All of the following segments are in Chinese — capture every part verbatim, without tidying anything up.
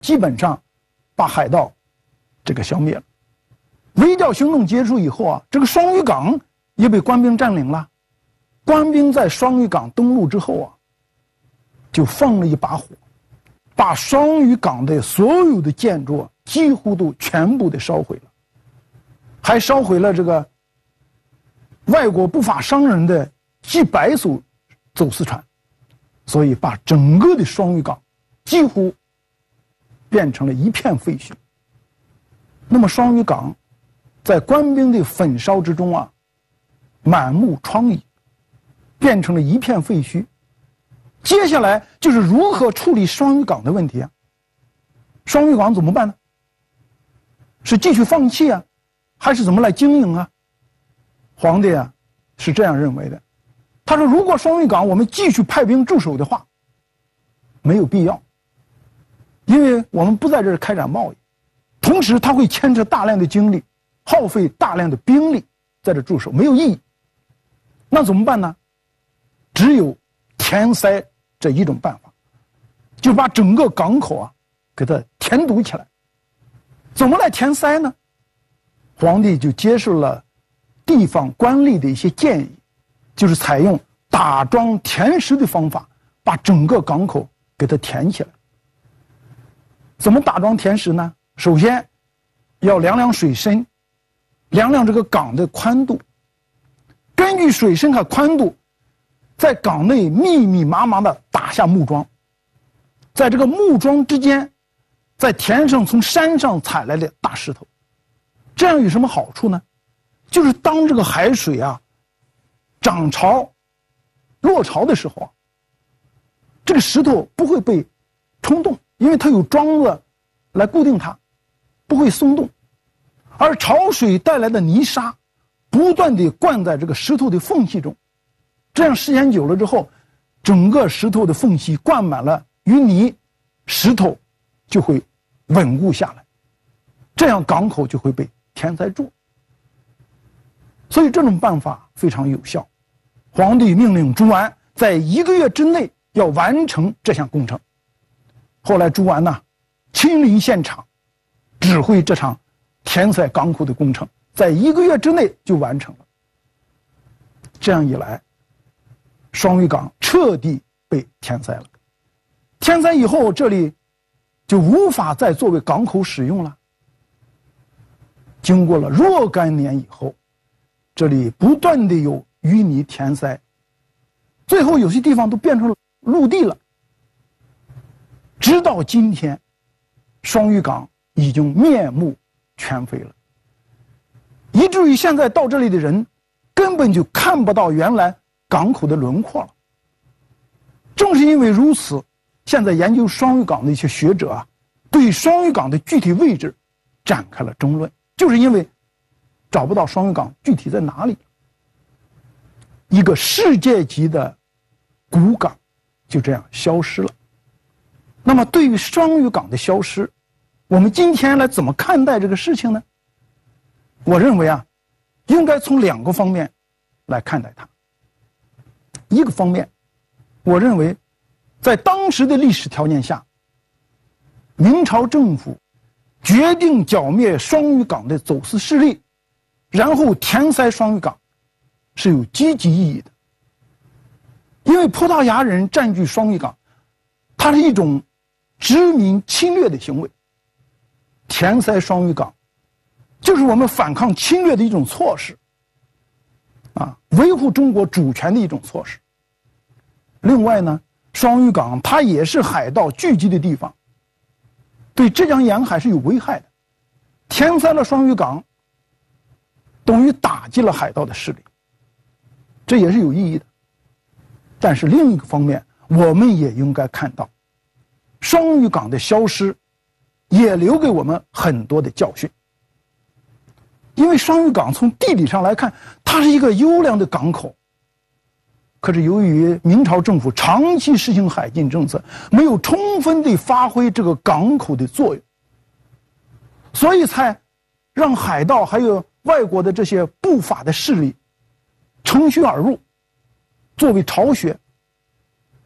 基本上把海盗这个消灭了。围剿行动结束以后啊，这个双屿港也被官兵占领了。官兵在双屿港登陆之后啊，就放了一把火，把双屿港的所有的建筑几乎都全部的烧毁了，还烧毁了这个外国不法商人的几百艘走私船，所以把整个的双屿港几乎变成了一片废墟。那么双屿港在官兵的焚烧之中啊，满目疮痍，变成了一片废墟。接下来就是如何处理双屿港的问题啊？双屿港怎么办呢？是继续放弃啊，还是怎么来经营啊？皇帝啊是这样认为的，他说如果双屿港我们继续派兵驻守的话，没有必要，因为我们不在这儿开展贸易，同时它会牵扯大量的精力，耗费大量的兵力在这驻守，没有意义。那怎么办呢？只有填塞这一种办法，就把整个港口啊给它填堵起来。怎么来填塞呢？皇帝就接受了地方官吏的一些建议，就是采用打桩填实的方法，把整个港口给它填起来。怎么打桩填实呢？首先要量量水深，量量这个港的宽度，根据水深和宽度，在港内密密麻麻的打下木桩，在这个木桩之间再填上从山上采来的大石头。这样有什么好处呢？就是当这个海水啊涨潮落潮的时候啊，这个石头不会被冲动，因为它有桩子来固定它，不会松动。而潮水带来的泥沙不断地灌在这个石头的缝隙中，这样时间久了之后，整个石头的缝隙灌满了淤泥，石头就会稳固下来，这样港口就会被填塞住。所以这种办法非常有效。皇帝命令朱安在一个月之内要完成这项工程。后来朱安呢亲临现场，指挥这场填塞港口的工程，在一个月之内就完成了。这样一来，双屿港彻底被填塞了。填塞以后，这里就无法再作为港口使用了。经过了若干年以后，这里不断的有淤泥填塞，最后有些地方都变成了陆地了。直到今天，双屿港已经面目全非了，以至于现在到这里的人根本就看不到原来港口的轮廓了。正是因为如此，现在研究双屿港的一些学者啊，对双屿港的具体位置展开了争论，就是因为找不到双屿港具体在哪里。一个世界级的古港就这样消失了。那么对于双屿港的消失，我们今天来怎么看待这个事情呢？我认为啊，应该从两个方面来看待它。一个方面，我认为在当时的历史条件下，明朝政府决定剿灭双屿港的走私势力，然后填塞双屿港，是有积极意义的。因为葡萄牙人占据双屿港，它是一种殖民侵略的行为，填塞双屿港就是我们反抗侵略的一种措施，啊，维护中国主权的一种措施。另外呢，双屿港它也是海盗聚集的地方，对浙江沿海是有危害的。填塞了双屿港，等于打击了海盗的势力，这也是有意义的。但是另一个方面，我们也应该看到，双屿港的消失也留给我们很多的教训。因为双屿港从地理上来看，它是一个优良的港口，可是由于明朝政府长期实行海禁政策，没有充分地发挥这个港口的作用，所以才让海盗还有外国的这些不法的势力乘虚而入，作为巢穴，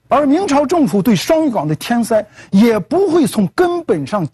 而明朝政府对双屿港的填塞也不会从根本上